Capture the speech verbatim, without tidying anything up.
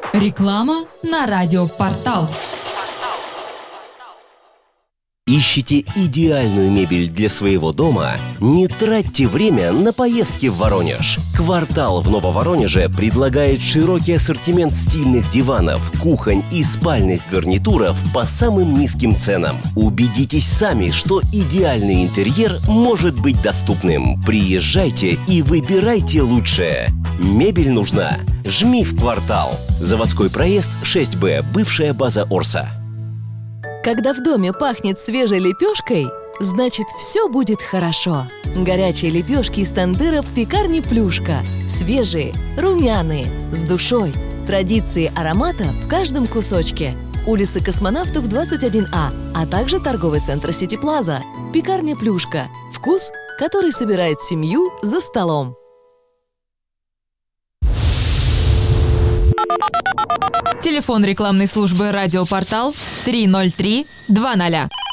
Реклама на радиопортал. Ищете идеальную мебель для своего дома? Не тратьте время на поездки в Воронеж. «Квартал» в Нововоронеже предлагает широкий ассортимент стильных диванов, кухонь и спальных гарнитуров по самым низким ценам. Убедитесь сами, что идеальный интерьер может быть доступным. Приезжайте и выбирайте лучшее. Мебель нужна? Жми в «Квартал». Заводской проезд шесть Б, бывшая база Орса. Когда в доме пахнет свежей лепешкой, значит, все будет хорошо. Горячие лепешки из тандыра в пекарне «Плюшка». Свежие, румяные, с душой. Традиции аромата в каждом кусочке. Улица Космонавтов, двадцать один А, а также торговый центр «Сити Плаза». Пекарня «Плюшка». Вкус, который собирает семью за столом. Телефон рекламной службы «Радиопортал» три ноль три два ноль.